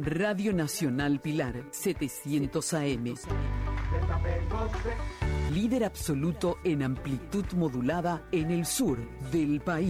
Radio Nacional Pilar, 700 AM. Líder absoluto en amplitud modulada en el sur del país.